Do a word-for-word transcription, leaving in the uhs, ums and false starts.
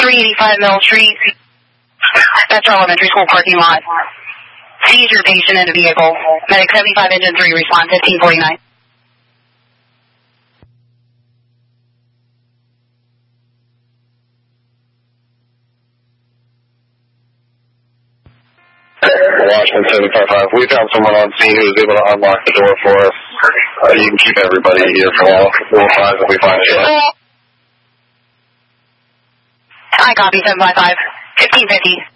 three eighty-five Mill Street, Metro Elementary School parking lot. Seizure patient in a vehicle. Medic seventy-five engine three, respond fifteen forty-nine. Washington seventy-five five. We found someone on scene who was able to unlock the door for us. Uh, you can keep everybody here for all four five if we find you. I copy seven five five. fifteen fifty.